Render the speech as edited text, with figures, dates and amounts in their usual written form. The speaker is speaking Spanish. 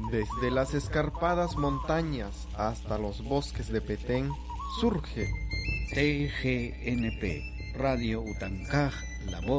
Desde las escarpadas montañas hasta los bosques de Petén, surge TGNP, Radio Utancaj, la voz